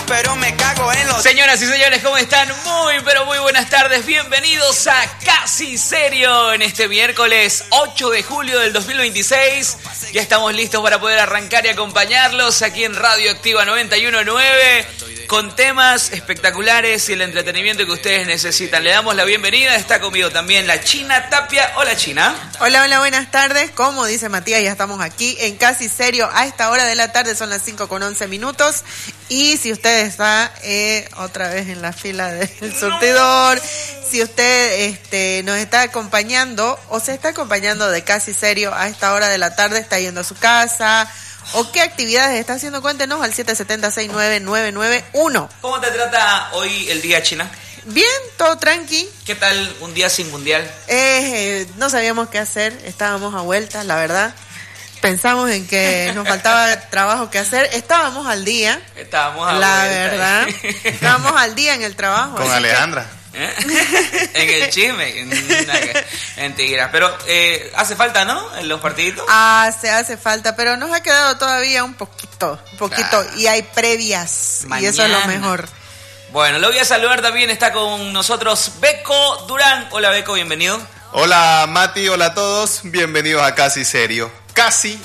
pero me cago en los... Señoras y señores, ¿cómo están? Muy, pero muy buenas tardes. Bienvenidos a Casi Serio en este miércoles 8 de julio del 2026. Ya estamos listos para poder arrancar y acompañarlos aquí en Radio Activa 91.9 con temas espectaculares y el entretenimiento que ustedes necesitan. Le damos la bienvenida. Está conmigo también la China Tapia. Hola, China. Hola, hola, buenas tardes. Como dice Matías, ya estamos aquí en Casi Serio. A esta hora de la tarde son las 5:11. Y si usted está otra vez en la fila del surtidor, si usted nos está acompañando o se está acompañando de Casi Serio a esta hora de la tarde, está yendo a su casa, o qué actividades está haciendo, cuéntenos al 770-69991. ¿Cómo te trata hoy el día, China? Bien, todo tranqui. ¿Qué tal un día sin mundial? No sabíamos qué hacer, estábamos a vueltas, la verdad. Pensamos en que nos faltaba trabajo que hacer. Estábamos al día. Estábamos a la vuelta. Verdad. Estábamos al día en el trabajo. Con Alejandra. En el chisme. Mentira. Pero hace falta, ¿no? En los partiditos. Hace falta, pero nos ha quedado todavía un poquito. Claro. Y hay previas. Mañana. Y eso es lo mejor. Bueno, lo voy a saludar también. Está con nosotros Beco Durán. Hola, Beco, bienvenido. Hola, Mati, hola a todos. Bienvenidos a Casi Serio. Casi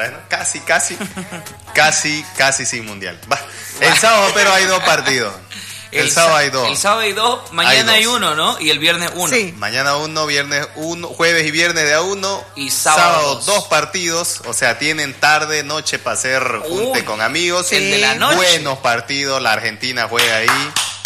sin mundial. Va. El sábado, pero hay dos partidos. El sábado hay dos. El sábado hay dos, mañana hay uno, ¿no? Y el viernes uno. Sí. Mañana uno, viernes uno, jueves y viernes de a uno. Y sábado dos partidos. O sea, tienen tarde, noche para hacer junte con amigos. El de la noche. Buenos partidos, la Argentina juega ahí.